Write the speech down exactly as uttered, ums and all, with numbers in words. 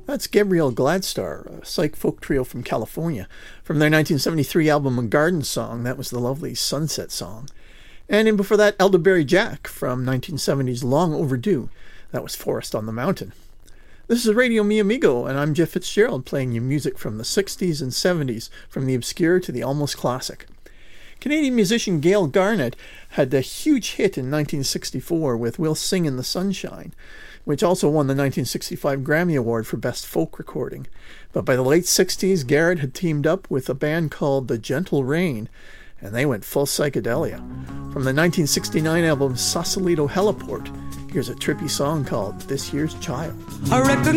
That's Gabriel Gladstar, a psych folk trio from California. From their nineteen seventy-three album A Garden Song, that was the lovely Sunset Song. And in before that, Elderberry Jack from nineteen seventies Long Overdue. That was Forest on the Mountain. This is Radio Mi Amigo, and I'm Jeff Fitzgerald playing you music from the sixties and seventies, from the obscure to the almost classic. Canadian musician Gail Garnett had a huge hit in nineteen sixty-four with We'll Sing in the Sunshine, which also won the nineteen sixty-five Grammy Award for Best Folk Recording. But by the late sixties, Garrett had teamed up with a band called The Gentle Rain, and they went full psychedelia. From the nineteen sixty-nine album Sausalito Heliport, here's a trippy song called This Year's Child. I reckon